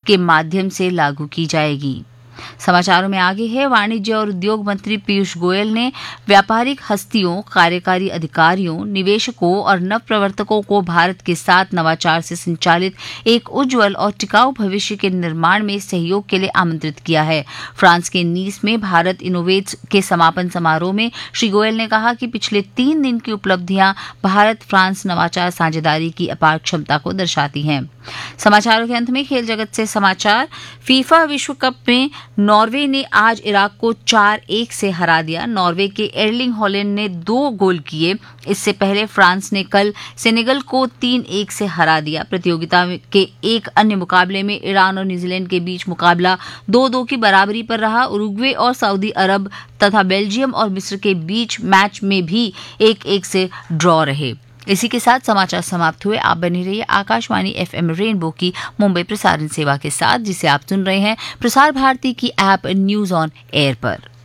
के माध्यम से लागू की जाएगी। समाचारों में आगे है, वाणिज्य और उद्योग मंत्री पीयूष गोयल ने व्यापारिक हस्तियों, कार्यकारी अधिकारियों, निवेशकों और नवप्रवर्तकों को भारत के साथ नवाचार से संचालित एक उज्जवल और टिकाऊ भविष्य के निर्माण में सहयोग के लिए आमंत्रित किया है। फ्रांस के नीस में भारत इनोवेट्स के समापन समारोह में श्री गोयल ने कहा कि पिछले 3 दिन की उपलब्धियां भारत फ्रांस नवाचार साझेदारी की अपार क्षमता को दर्शाती हैं। समाचारों के अंत में खेल जगत से समाचार। फीफा विश्व कप में नॉर्वे ने आज इराक को 4-1 से हरा दिया। नॉर्वे के एर्लिंग हॉलैंड ने 2 गोल किए। इससे पहले फ्रांस ने कल सेनेगल को 3-1 से हरा दिया। प्रतियोगिता के एक अन्य मुकाबले में ईरान और न्यूजीलैंड के बीच मुकाबला 2-2 की बराबरी पर रहा। उरुग्वे और सऊदी अरब तथा बेल्जियम और मिस्र के बीच मैच में भी 1-1 से ड्रॉ रहे। इसी के साथ समाचार समाप्त हुए। आप बने रहिए आकाशवाणी FM रेनबो की मुंबई प्रसारण सेवा के साथ, जिसे आप सुन रहे हैं प्रसार भारती की ऐप न्यूज ऑन एयर पर।